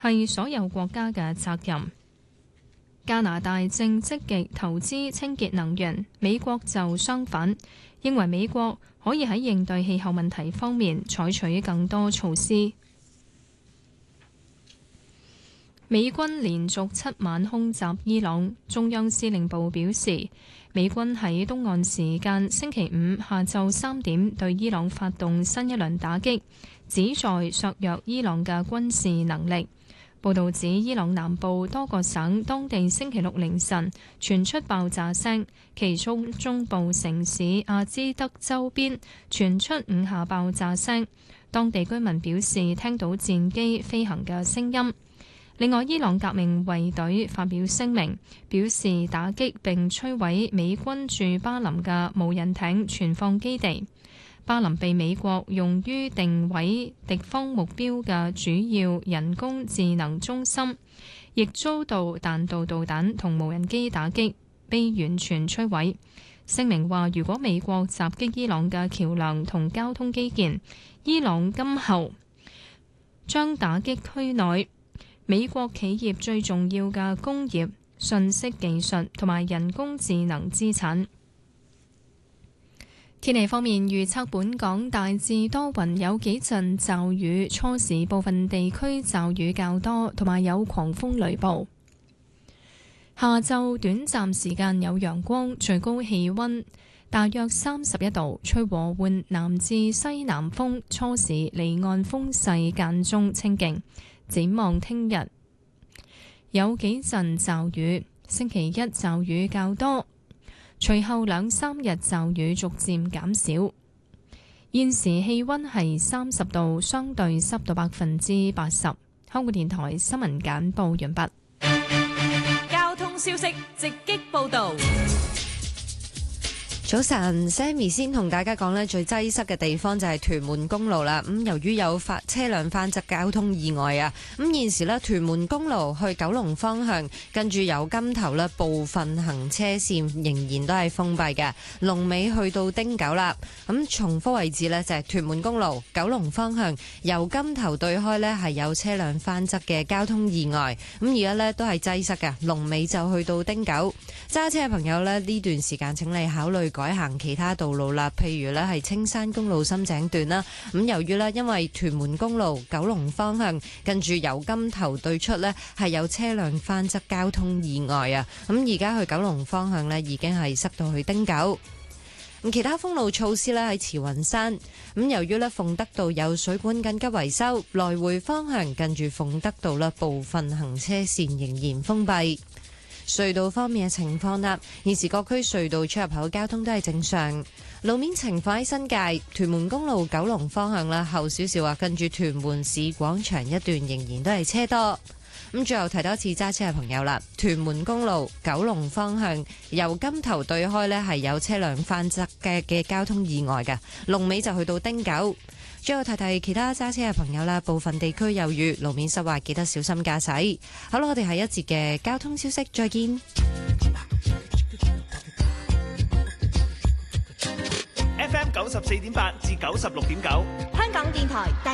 係所有國家嘅責任。加拿大正積極投資清潔能源，美國就相反，認為美國可以喺應對氣候問題方面採取更多措施。美軍連續7晚空襲伊朗，中央司令部表示，美軍喺東岸時間星期五下晝3點對伊朗發動新一輪打擊，旨在削弱伊朗嘅軍事能力。報導指，伊朗南部多個省當地星期六凌晨傳出爆炸聲，其中中部城市阿茲德周邊傳出5下爆炸聲，當地居民表示聽到戰機飛行嘅聲音。另外，伊朗革命衛隊發表聲明，表示打擊並摧毀美軍駐巴林嘅無人艇存放基地。巴林被美國用於定位敵方目標嘅主要人工智能中心，亦遭到彈道導彈同無人機打擊，被完全摧毀。聲明話，如果美國襲擊伊朗嘅橋梁同交通基建，伊朗今後將打擊區內美國企業最重要嘅工業、信息技術同埋人工智能資產。天氣方面，預測本港大致多雲，有幾陣驟雨，初時部分地區驟雨較多，同埋有狂風雷暴。下晝短暫時間有陽光，最高氣溫大約31度，吹和緩南至西南風，初時離岸風勢間中清勁。展望聽日有幾陣驟雨，星期一驟雨較多，隨後2-3日驟雨逐漸減少。現時氣溫係30度，相對濕度80%。香港電台新聞簡報完畢。 交通消息直擊報道。 早晨 ，Sammy 先同大家講呢，最擠塞嘅地方就係屯門公路啦。由於有車輛翻側交通意外啊，現時呢，屯門公路去九龍方向，跟住油柑頭呢部分行車線仍然都係封閉嘅，龍尾去到汀九啦。重複位置呢，就係屯門公路九龍方向油柑頭對開呢係有車輛翻側嘅交通意外，而家呢都係擠塞嘅，龍尾就去到汀九。揸車嘅朋友呢，呢段時間請你考慮改行其他道路啦，譬如呢係青山公路深井段啦。由於呢，因為屯門公路九龍方向跟住油柑頭對出呢係有車輛翻側交通意外啊，而家去九龍方向呢已經係塞到去汀九。其他封路措施呢喺慈雲山，由於呢鳳德道有水管緊急維修，來回方向近住鳳德道呢部分行車線仍然封閉。隧道方面嘅情況啦，現時各區隧道出入口交通都係正常。路面情況喺新界屯門公路九龍方向啦，後少少跟住屯門市廣場一段仍然都係車多。最後提多次揸車嘅朋友啦，屯門公路九龍方向油柑頭對開呢係有車輛翻側嘅交通意外嘅，龍尾就去到汀九。最後提提其他揸車嘅朋友啦，部分地區有雨，路面濕滑，記得小心駕駛。好啦，我哋下一節嘅交通消息再見。 FM 94.8至96.9， 香港電台。